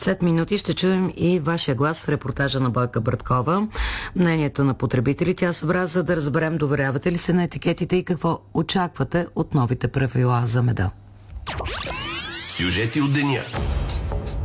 След минути ще чуем и вашия глас в репортажа на Бойка Браткова. Мнението на потребители тя събра, за да разберем доверявате ли се на етикетите и какво очаквате от новите правила за меда. Сюжети от деня.